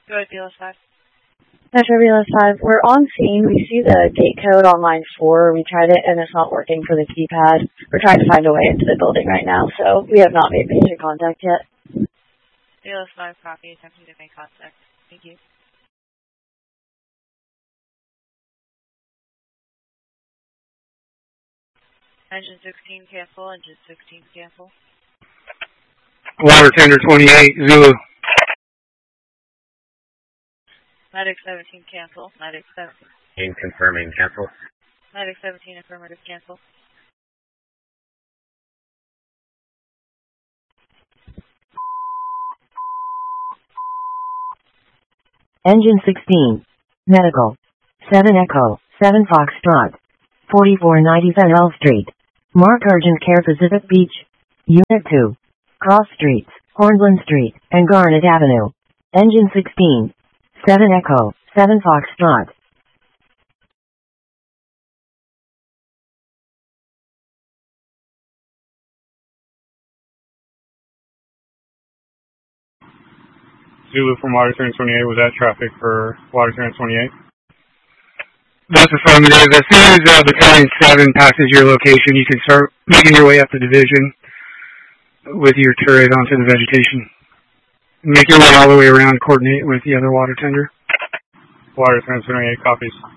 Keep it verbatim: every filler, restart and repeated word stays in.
Go ahead, B L S five. Metro B L S five, we're on scene. We see the gate code on line four. We tried it and it's not working for the keypad. We're trying to find a way into the building right now, so we have not made basic contact yet. B L S five copy, attempting to make contact. Thank you. Engine sixteen cancel, engine sixteen cancel. Water tender twenty-eight, Zulu. Medic seventeen cancel, Medic seventeen. In confirming cancel. Medic seventeen affirmative cancel. Engine sixteen. Medical. seven Echo, seven Foxtrot. forty-four ninety Fennell Street. Mark urgent care Pacific Beach. Unit two. Cross Streets, Hornland Street, and Garnet Avenue. Engine sixteen. seven Echo, seven Foxtrot. Zulu from Water Turn twenty-eight, was that traffic for Water Turn twenty-eight? That's affirmative. As soon as uh, Battalion seven passes your location, you can start making your way up the division with your turret onto the vegetation. Make your way all the way around, coordinate with the other water tender. Water Turn twenty-eight copies.